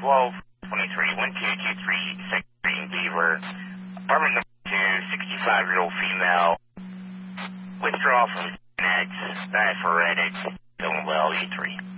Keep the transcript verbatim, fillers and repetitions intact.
twelve twenty-three, one two two three, second Street, Beaver. Apartment number two, sixty-five-year-old female. Withdrawal from X, diaphoretic, doing well, E three.